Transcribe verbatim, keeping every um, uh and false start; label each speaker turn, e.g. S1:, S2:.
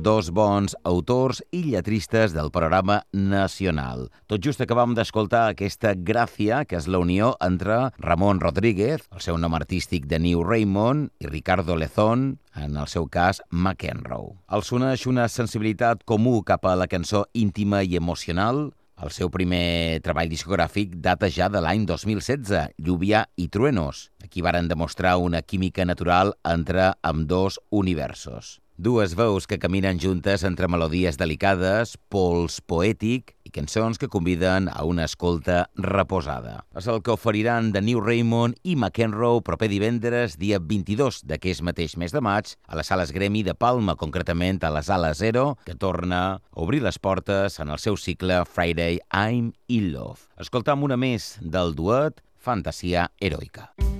S1: dos bons autors i lletristes del programa nacional. Tot just acabam d'escoltar aquesta Gràcia, que és la unió entre Ramon Rodríguez, el seu nom artístic de New Raymond, i Ricardo Lezón, en el seu cas McEnroe. Els uneix una sensibilitat comú cap a la cançó íntima i emocional. El seu primer treball discogràfic data ja de l'any dos mil setze, Lluvia i Truenos. Aquí varen demostrar una química natural entre ambdós universos. Dues veus que caminen juntes entre melodies delicades, pols poètic i cançons que conviden a una escolta reposada. És el que oferiran de New Raymond i McEnroe proper divendres, dia vint-i-dos d'aquest mateix mes de maig, a les Sales Gremi de Palma, concretament a la Sala Zero, que torna a obrir les portes en el seu cicle Friday I'm in Love. Escoltam una més del duet Fantasia Heroica.